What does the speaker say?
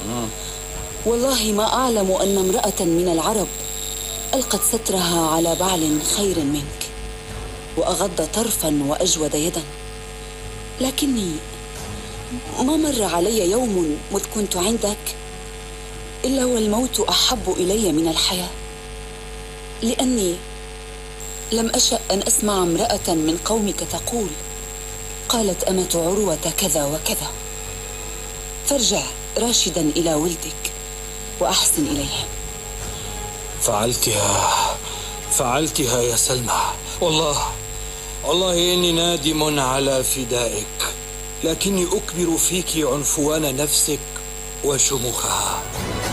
والله ما أعلم أن امرأة من العرب ألقت سترها على بعل خير منك، وأغض طرفا وأجود يدا، لكني ما مر علي يوم مذ كنت عندك إلا والموت أحب إلي من الحياة، لأني لم أشأ أن أسمع امرأة من قومك تقول قالت أمة عروة كذا وكذا. فارجع راشدا إلى ولدك وأحسن إليهم. فعلتها يا سلمى، والله إني نادم على فدائك، لكني أكبر فيك عنفوان نفسك وشموخها.